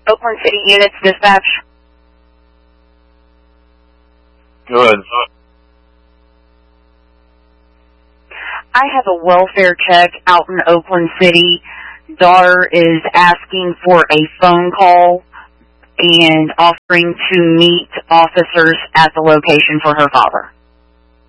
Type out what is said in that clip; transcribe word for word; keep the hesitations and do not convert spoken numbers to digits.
Oakland City Units Dispatch. Good. I have a welfare check out in Oakland City. Daughter is asking for a phone call and offering to meet officers at the location for her father.